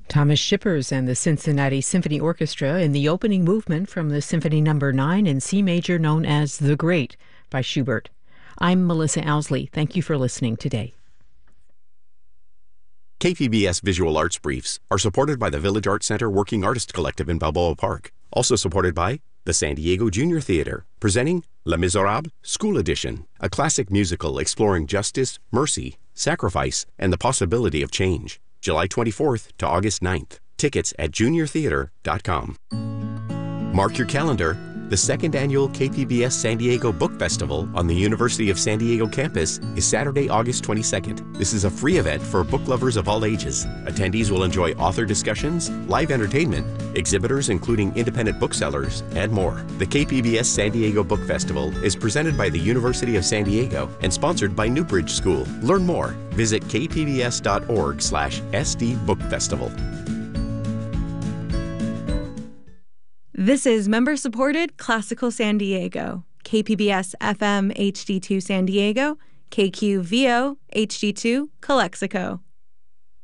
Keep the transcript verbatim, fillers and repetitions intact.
Thomas Shippers and the Cincinnati Symphony Orchestra in the opening movement from the Symphony Number nine in C major known as The Great by Schubert. I'm Melissa Owsley. Thank you for listening today. K P B S Visual Arts Briefs are supported by the Village Arts Center Working Artist Collective in Balboa Park. Also supported by the San Diego Junior Theater, presenting Les Miserables School Edition, a classic musical exploring justice, mercy, sacrifice, and the possibility of change. July twenty-fourth to August ninth. Tickets at junior theater dot com. Mark your calendar. The second annual K P B S San Diego Book Festival on the University of San Diego campus is Saturday, August twenty-second. This is a free event for book lovers of all ages. Attendees will enjoy author discussions, live entertainment, exhibitors including independent booksellers, and more. The K P B S San Diego Book Festival is presented by the University of San Diego and sponsored by Newbridge School. Learn more. Visit k p b s dot org slash s d book festival. This is member-supported Classical San Diego, K P B S F M H D two San Diego, K Q V O H D two Calexico.